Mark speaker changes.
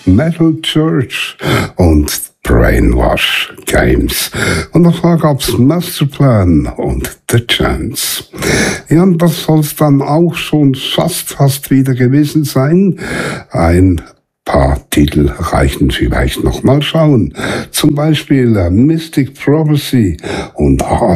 Speaker 1: Metal Church und Brainwash Games. Und davor gab's Masterplan und The Chance. Ja, und das soll's dann auch schon fast wieder gewesen sein. Ein paar Titel reichen vielleicht noch mal schauen. Zum Beispiel Mystic Prophecy und